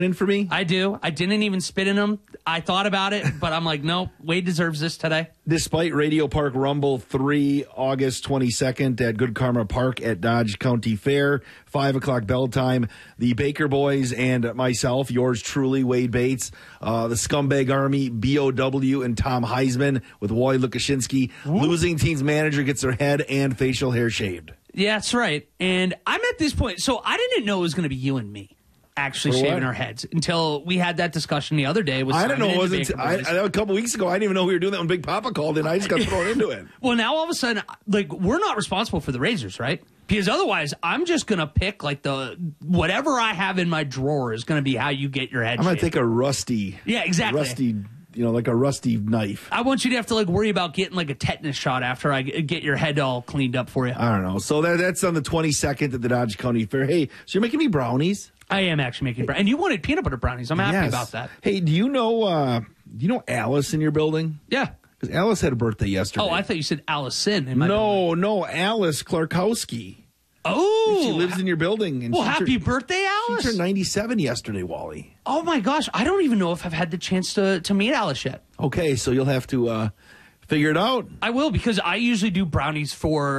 in for me? I do. I didn't even spit in them. I thought about it, but I'm like, no, Wade deserves this today. Despite Radio Park Rumble 3, August 22nd at Good Karma Park at Dodge County Fair, 5 o'clock bell time, the Baker Boys and myself, yours truly, Wade Bates, the Scumbag Army, BOW, and Tom Heisman with Wally Lukashinsky. Losing team's manager gets their head and facial hair shaved. Yeah, that's right. And I'm at this point, so I didn't know it was going to be you and me actually shaving our heads until we had that discussion the other day. With I don't know. It wasn't a couple weeks ago. I didn't even know we were doing that when Big Papa called in. I just got thrown into it. Well, now all of a sudden, like, we're not responsible for the razors, right? Because otherwise, I'm just going to pick, like, whatever I have in my drawer is going to be how you get your head I'm going to take a rusty. Yeah, exactly. Rusty, like a rusty knife. I want you to have to, like, worry about getting, like, a tetanus shot after I get your head all cleaned up for you. I don't know. So that's on the 22nd at the Dodge County Fair. Hey, so you're making me brownies? I am actually making brownies. And you wanted peanut butter brownies. I'm happy about that. Hey, do you know Alice in your building? Yeah. Because Alice had a birthday yesterday. Oh, I thought you said Allison in my building. No, Alice Clarkowski. Oh. She lives in your building. And happy birthday, Alice. She turned 97 yesterday, Wally. Oh, my gosh. I don't even know if I've had the chance to meet Alice yet. Okay, so you'll have to figure it out. I will, because I usually do brownies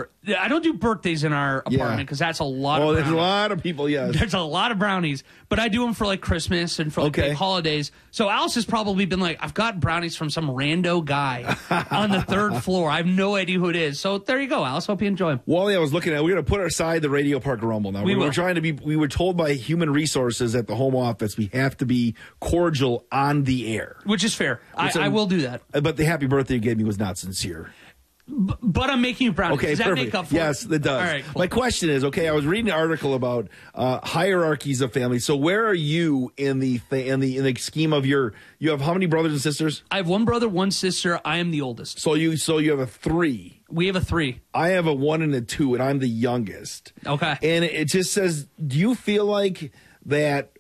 I don't do birthdays in our apartment because that's a lot of brownies. There's a lot of people, yes. There's a lot of brownies, but I do them for, like, Christmas and for, like, big holidays. So Alice has probably been like, I've got brownies from some rando guy on the third floor. I have no idea who it is. So there you go, Alice. Hope you enjoy them. Wally, I was looking at, we're going to put aside the Radio Park Rumble now. We were told by Human Resources at the home office we have to be cordial on the air. Which is fair. I will do that. But the happy birthday you gave me was not sincere. But I'm making you proud. Okay, does that perfect. make up for yes, it does. All right, cool. My question is, I was reading an article about hierarchies of family. So where are you in the scheme of you have how many brothers and sisters? I have one brother, one sister. I am the oldest. So you have a 3. We have a 3. I have a 1 and a 2, and I'm the youngest. Okay. And it just says, do you feel like that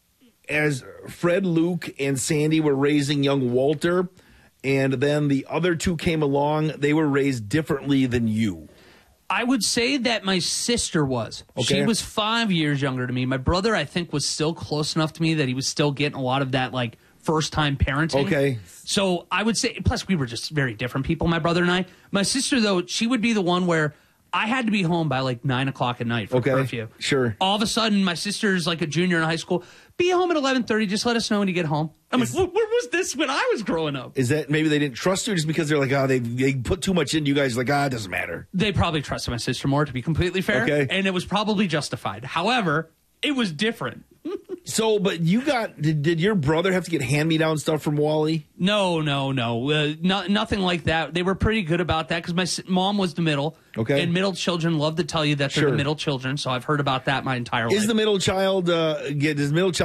as Fred, Luke, and Sandy were raising young Walter, and then the other 2 came along, they were raised differently than you? I would say that my sister was. Okay. She was 5 years younger to me. My brother, I think, was still close enough to me that he was still getting a lot of that, like, first-time parenting. Okay. So I would say, plus we were just very different people, my brother and I. My sister, though, she would be the one where I had to be home by, like, 9 o'clock at night for curfew. Sure. All of a sudden, my sister's, like, a junior in high school. Be home at 11:30. Just let us know when you get home. I'm like, where was this when I was growing up? Is that maybe they didn't trust you just because they're like, they put too much into you guys, like, it doesn't matter? They probably trusted my sister more, to be completely fair. Okay. And it was probably justified. However, it was different. So, but did your brother have to get hand-me-down stuff from Wally? No. Nothing like that. They were pretty good about that because my mom was the middle. Okay. And middle children love to tell you that they're the middle children, so I've heard about that my entire life. Is the middle child,